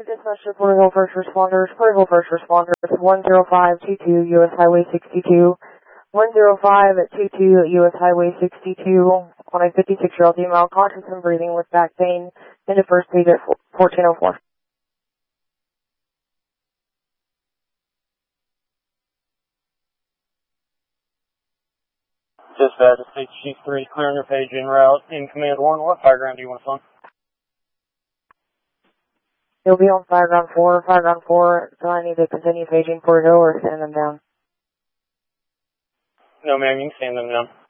Dispatch to Porter Hill First Responders, 10522 U.S. Highway 62, 105 at 22 U.S. Highway 62, on a 56-year-old female, conscious and breathing with back pain, into first aid at 1404. Dispatch to State Chief 3, clearing your page en route in Command 1. What fireground do you want us on? You'll be on fireground 4, so I need to continue paging Porter Hill or send them down. No, ma'am, you can stand them down.